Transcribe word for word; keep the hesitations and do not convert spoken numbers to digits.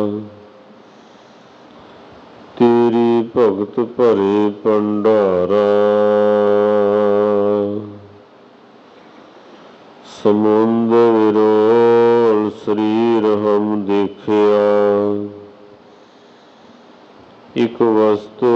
ਤੇਰੀ ਭਗਤ ਭਰੇ ਭੰਡਾਰਾ। ਸਮੁੰਦ ਵਿਰੋਲ ਸਰੀਰ ਹਮ ਦੇਖਿਆ, ਇਕ ਵਸਤੂ